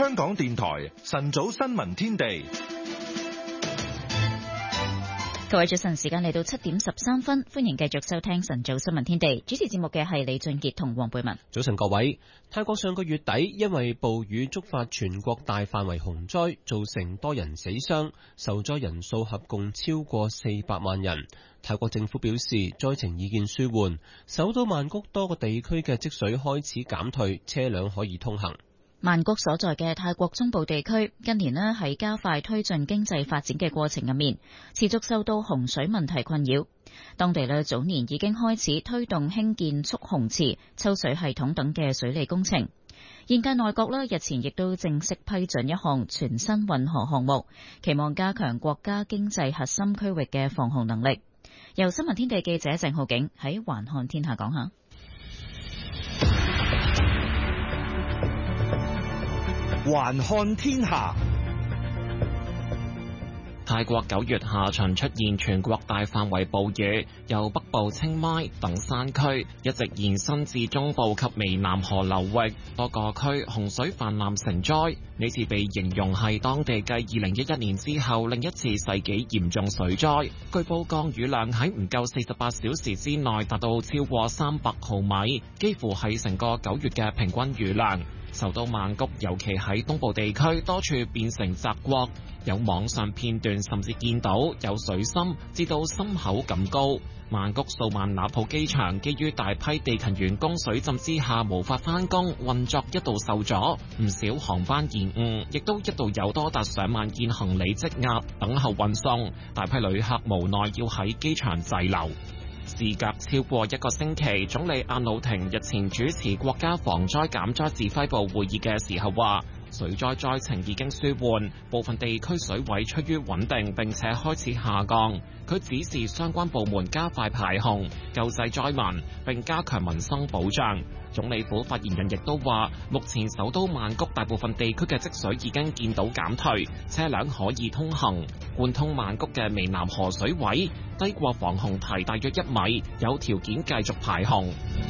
香港電台晨早新聞天地。 各位早晨，時間嚟到7點13分，歡迎繼續收聽晨早新聞天地。主持節目嘅係李俊傑同黃貝文。 早晨各位，泰國上個月底因為暴雨觸發全國大範圍洪災，造成多人死傷，受災人數合共超過400萬人。泰國政府表示災情已見舒緩，首都曼谷多個地區嘅積水開始減退，車輛可以通行。 曼谷所在嘅泰國中部地區近年喺加快推進經濟發展嘅過程入面，持續受到洪水問題困擾。當地早年已經開始推動興建蓄洪池、抽水系統等嘅水利工程。現屆內閣日前亦都正式批准一項全新運河項目，期望加強國家經濟核心區域嘅防洪能力。由新聞天地記者鄭浩景喺環看天下講下。 環看天下。 泰國9月下旬出現全國大範圍暴雨，由北部清邁等山區一直延伸至中部及湄南河流域，多個區洪水泛濫成災。呢次被形容係當地繼2011年之後另一次世紀嚴重水災。據報降雨量喺唔夠48小時之內達到超過300毫米，幾乎係成個9月嘅平均雨量。首都曼谷尤其喺東部地區多處變成澤國，有網上片段甚至見到有水深至到心口咁高。曼谷素萬那普機場基於大批地勤員工水浸之下無法返工，運作一度受阻，唔少航班延誤，亦都一度有多達上萬件行李積壓等候運送，大批旅客無奈要喺機場滯留。事隔超過1個星期，總理阿努廷日前主持國家防災減災指揮部會議嘅時候話，水災災情已經舒緩，部分地區水位趨於穩定並且開始下降。佢指示相關部門加快排洪、救濟災民，並加強民生保障。總理府發言人亦都話，目前首都曼谷大部分地區嘅積水已經見到減退，車輛可以通行。貫通曼谷嘅湄南河水位低過防洪堤大約1米，有條件繼續排洪。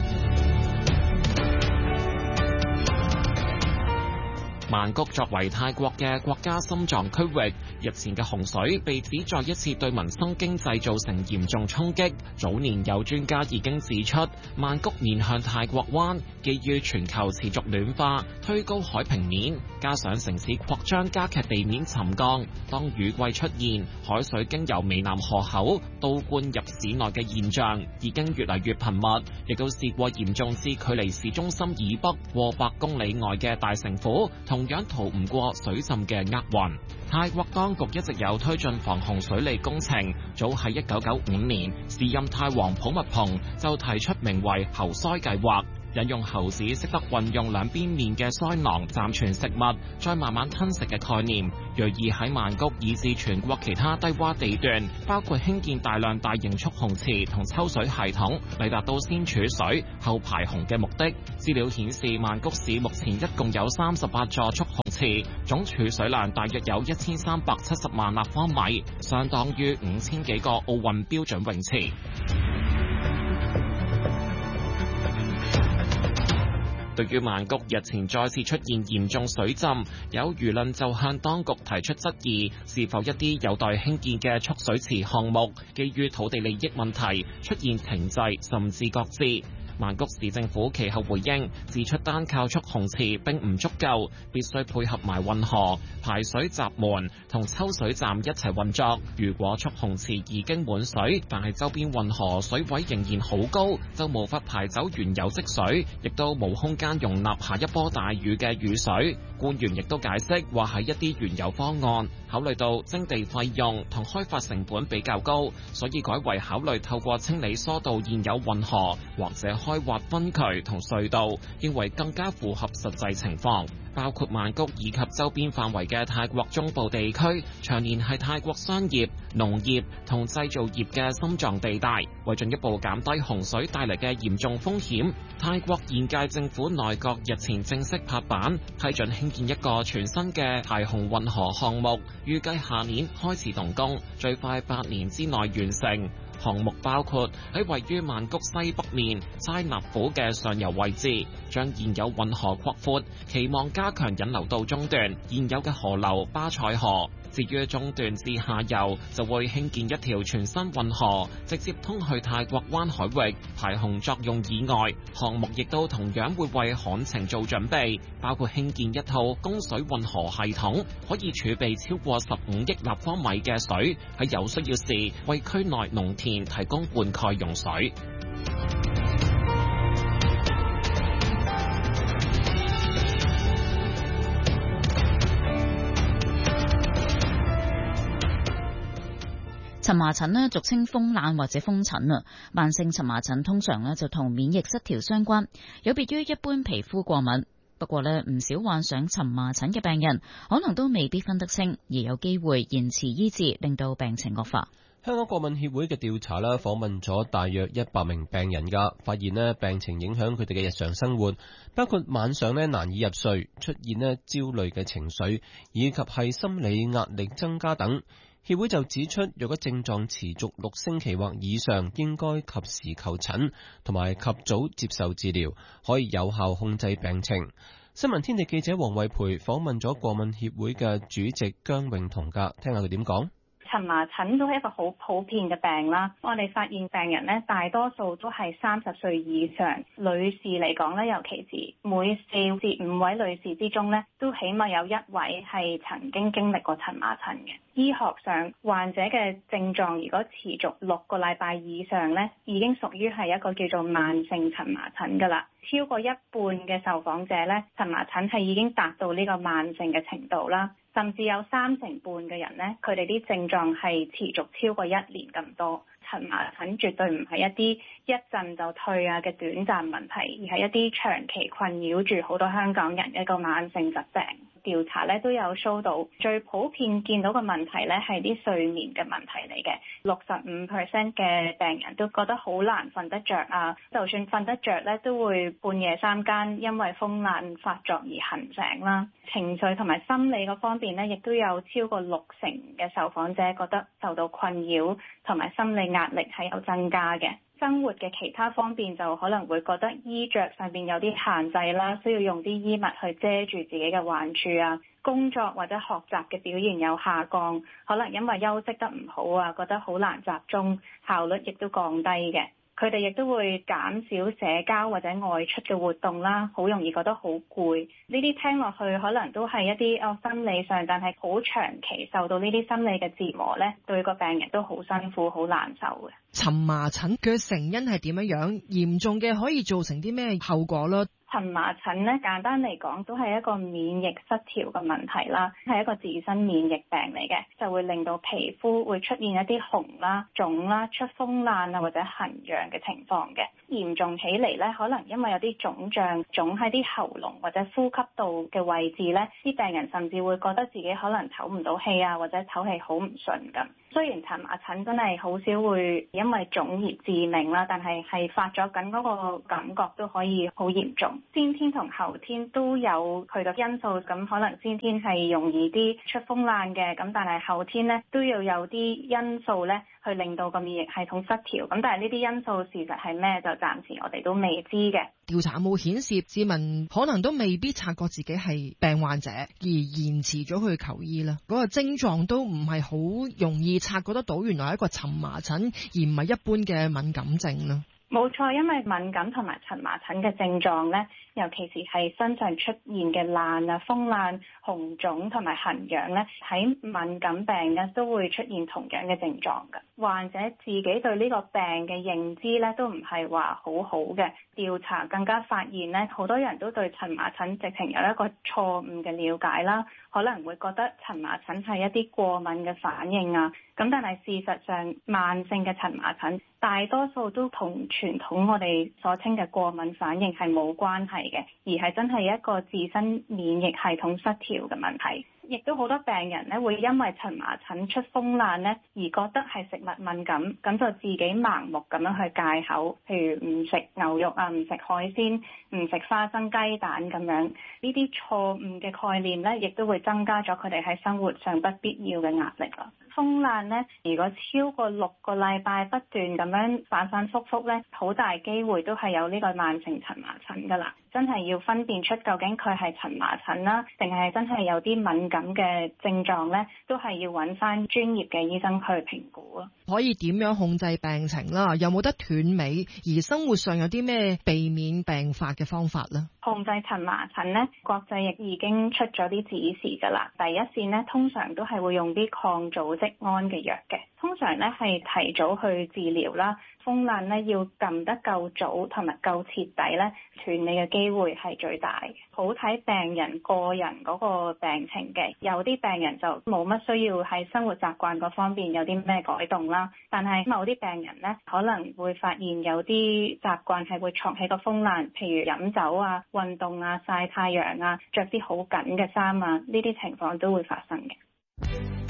曼谷作為泰國嘅國家心臟區域，日前嘅洪水被指再一次對民生經濟造成嚴重衝擊。早年有專家已經指出，曼谷面向泰國灣，基於全球持續暖化，推高海平面，加上城市擴張加劇地面沉降，當雨季出現，海水經由湄南河口倒灌入市內嘅現象已經越嚟越頻密，亦都試過嚴重至距離市中心以北過百公里外嘅大城府，同樣逃唔過水浸嘅厄運。泰國當局一直有推進防洪水利工程，早喺1995年，時任泰王普密蓬就提出名為猴腮計劃，引用猴子識得運用兩邊面嘅腮囊暫存食物，再慢慢吞食嘅概念，銳意喺曼谷以至全國其他低洼地段，包括興建大量大型蓄洪池同抽水系統，嚟達到先儲水後排洪嘅目的。資料顯示，曼谷市目前一共有38座蓄洪池，總儲水量大約有1370萬立方米，相當於5000幾個奧運標準泳池。對於曼谷日前再次出現嚴重水浸，有輿論就向當局提出質疑，是否一啲有待興建嘅蓄水池項目，基於土地利益問題出現停滯甚至擱置。曼谷市政府其後回應，指出單靠蓄洪池並唔足夠，必須配合埋運河、排水閘門同抽水站一齊運作。如果蓄洪池已經滿水，但係周邊運河水位仍然好高，就無法排走原有積水，亦都冇空間容納下一波大雨嘅雨水。官員亦都解釋話，喺一啲原有方案考慮到徵地費用同開發成本比較高，所以改為考慮透過清理疏導現有運河或者開挖分渠同隧道，認為更加符合實際情況。包括曼谷以及周邊範圍嘅泰國中部地區，長年係泰國商業、農業同製造業嘅心臟地帶。為進一步減低洪水帶嚟嘅嚴重風險，泰國現屆政府內閣日前正式拍板，批准興建一個全新嘅排洪運河項目，預計下年開始動工，最快8年之內完成。 項目包括喺位於曼谷西北面齋納府嘅上游位置，將現有運河擴闊，期望加強引流到中段現有嘅河流巴塞河。至於中段至下游，就會興建一條全新運河，直接通去泰國灣海域。排洪作用以外，項目亦都同樣會為旱情做準備，包括興建一套供水運河系統，可以儲備超過15億立方米嘅水，喺有需要時為區內農田提供灌溉用水。 蕁麻疹呢，俗稱風爛或者風疹啊，慢性蕁麻疹通常呢就同免疫失調相關，有別於一般皮膚過敏。不過呢，唔少患上蕁麻疹嘅病人可能都未必分得清，而有機會延遲醫治，令到病情惡化。 香港過敏協會嘅調查啦，訪問咗大約100名病人㗎，發現呢病情影響佢哋嘅日常生活，包括晚上呢難以入睡、出現呢焦慮嘅情緒，以及係心理壓力增加等。協會就指出，若果症狀持續6星期或以上，應該及時求診，同埋及早接受治療，可以有效控制病情。新聞天地記者黃慧培訪問咗過敏協會嘅主席姜永彤㗎，聽下佢點講。 蕁麻疹都係一個好普遍嘅病啦，我哋發現病人咧大多數都係30歲以上，女士嚟講咧，尤其是每4至5位女士之中咧，都起碼有1位係曾經經歷過蕁麻疹嘅。醫學上患者嘅症狀如果持續6個禮拜以上咧，已經屬於係一個叫做慢性蕁麻疹㗎啦。超過一半嘅受訪者咧，蕁麻疹係已經達到呢個慢性嘅程度啦。甚至有3成半嘅人呢，佢哋啲症狀係持續超過1年咁多。蕁麻疹絕對唔係一啲一陣就退嘅短暫問題，而係一啲長期困擾住好多香港人嘅一個慢性疾病。調查咧都有 show 到，最普遍見到嘅問題咧係啲睡眠嘅問題嚟嘅。65% 嘅病人都覺得好難瞓得着啊，就算瞓得着咧，都會半夜3更因為風爛發作而瞓醒啦。情緒同埋心理嗰方面咧，亦都有超過60成嘅受訪者覺得受到困擾同埋心理壓力係有增加嘅。生活嘅其他方面就可能會覺得衣着上面有啲限制啦，需要用啲衣物去遮住自己嘅患處啊。工作或者學習嘅表現有下降，可能因為休息得唔好啊，覺得好難集中，效率亦都降低嘅。佢哋亦都會減少社交或者外出嘅活動啦，好容易覺得好攰。呢啲聽落去可能都係一啲心理上，但係好長期受到呢啲心理嘅折磨咧，對個病人都好辛苦、好難受嘅。 蕁麻疹嘅成因係點樣？嚴重嘅可以造成啲咩後果咧？ 蕁麻疹咧，簡單嚟講都係一個免疫失調嘅問題啦，係一個自身免疫病嚟嘅，就會令到皮膚會出現一啲紅啦、腫啦、出風爛啊或者痕癢嘅情況嘅。嚴重起嚟咧，可能因為有啲腫脹腫喺啲喉嚨或者呼吸道嘅位置咧，啲病人甚至會覺得自己可能唞唔到氣啊，或者唞氣好唔順咁。雖然蕁麻疹真係好少會因為腫而致命啦，但係發作緊嗰個感覺都可以好嚴重。先天同後天都有佢嘅因素，咁可能先天係容易啲出風爛嘅，咁但係後天咧都要有啲因素咧去令到個免疫系統失調。咁但係呢啲因素事實係咩，就暫時我哋都未知嘅。 調查有冇顯示市民可能都未必察覺自己係病患者，而延遲咗去求醫啦？嗰個症狀都唔係好容易察覺得到，原來係一個蕁麻疹，而唔係一般嘅敏感症啦。 冇錯，因為敏感同埋蕁麻疹嘅症狀咧，尤其是係身上出現嘅爛啊、風爛、紅腫同埋痕癢咧，喺敏感病咧都會出現同樣嘅症狀嘅。患者自己對呢個病嘅認知咧都唔係話好好嘅。調查更加發現咧，好多人都對蕁麻疹直情有一個錯誤嘅了解啦，可能會覺得蕁麻疹係一啲過敏嘅反應啊。咁但係事實上，慢性嘅蕁麻疹大多數都同傳統我哋所稱嘅過敏反應係冇關係嘅，而係真係一個自身免疫系統失調嘅問題。 亦都好多病人咧會因為蕁麻疹出風爛咧而覺得係食物敏感，咁就自己盲目咁樣去戒口，譬如唔食牛肉啊、唔食海鮮、唔食花生、雞蛋咁樣。呢啲錯誤嘅概念咧，亦都會增加咗佢哋喺生活上不必要嘅壓力啦。風爛咧，如果超過6個禮拜不斷咁樣反反覆覆咧，好大機會都係有呢個慢性蕁麻疹噶啦。真係要分辨出究竟佢係蕁麻疹啦，定係真係有啲敏感嘅症狀咧，都係要揾翻專業嘅醫生去評估啊。 可以點樣控制病情啦？有冇得斷尾？而生活上有啲咩避免病發嘅方法呢？ 控制蕁麻疹咧，國際亦已經出咗啲指示㗎啦。第一線咧，通常都係會用啲抗組織胺嘅藥嘅，通常咧係提早去治療啦。風爛咧要撳得夠早同埋夠徹底咧，斷尾嘅機會係最大嘅。好睇病人個人嗰個病情嘅，有啲病人就冇乜需要喺生活習慣嗰方面有啲咩改動啦。但係某啲病人咧可能會發現有啲習慣係會戳起個風爛，譬如飲酒啊、運動啊、曬太陽啊、着啲好緊嘅衫啊，呢啲情況都會發生嘅。